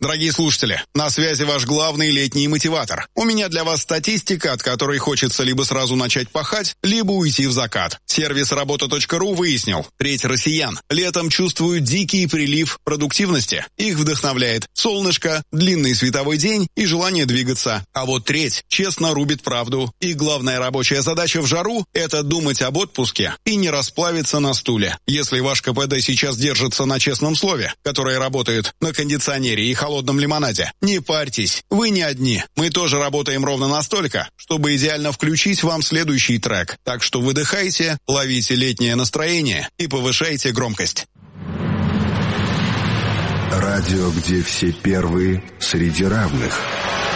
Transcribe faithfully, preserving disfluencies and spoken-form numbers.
Дорогие слушатели, на связи ваш главный летний мотиватор. У меня для вас статистика, от которой хочется либо сразу начать пахать, либо уйти в закат. Сервис работа точка ру выяснил, треть россиян летом чувствуют дикий прилив продуктивности. Их вдохновляет солнышко, длинный световой день и желание двигаться. А вот треть честно рубит правду. И главная рабочая задача в жару – это думать об отпуске и не расплавиться на стуле. Если ваш ка пэ дэ сейчас держится на честном слове, которое работает на кондиционере и холодном холодном лимонаде. Не парьтесь, вы не одни. Мы тоже работаем ровно настолько, чтобы идеально включить вам следующий трек. Так что выдыхайте, ловите летнее настроение и повышайте громкость. Радио, где все первые среди равных.